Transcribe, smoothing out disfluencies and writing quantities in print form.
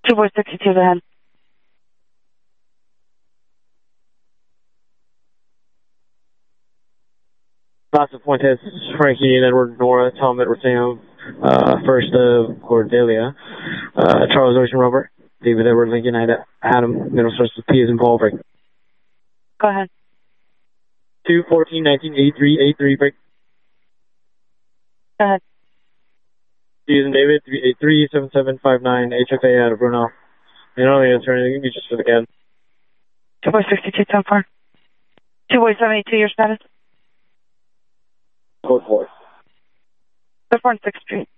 2 boys 62 ahead. Casa Fuentes, Frankie and Edward Nora, Tom Edward Sam, First of Cordelia, Charles Ocean Robert, David Edward Lincoln, Adam, middle starts with P as in Paul, break. Go ahead. 2-14-19-83, break. Go ahead. D as in David, 383-7759, HFA out of Bruno. And only answer anything, you just for the CAD. 2 boys 62, 10-4. 2 boys 72, your status? Code 4. Code 4 on 6th Street.